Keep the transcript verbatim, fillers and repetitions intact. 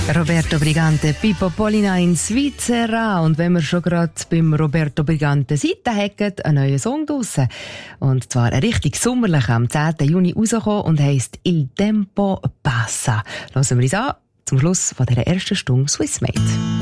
Roberto Brigante, Pippo Polina in Svizzera. Und wenn wir schon gerade beim Roberto Brigante sind, dann hat ein neuer Song draussen. Und zwar ein richtig sommerlicher, am zehnten Juni rausgekommen und heisst Il Tempo Passa. Hören wir uns an, zum Schluss von dieser ersten Stunde Swissmade.